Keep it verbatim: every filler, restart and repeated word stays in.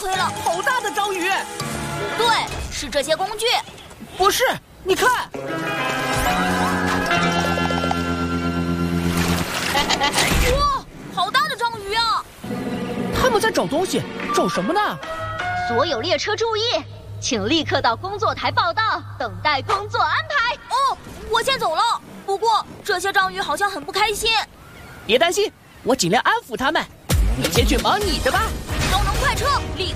亏了， 好大的章鱼！ 不对，是这些工具。 不是，你看， 哇，好大的章鱼啊！ 他们在找东西，找什么呢？ 所有列车注意，请立刻到工作台报到，等待工作安排。 哦，我先走了。不过这些章鱼好像很不开心。 别担心，我尽量安抚他们。你先去忙你的吧。 超能快车，立